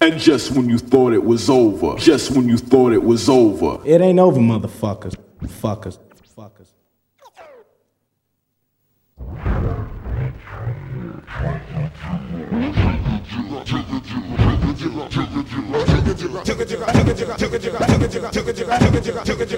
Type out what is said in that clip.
And just when you thought it was over, just when you thought it was over, it ain't over, motherfuckers. Fuckers. Fuckers.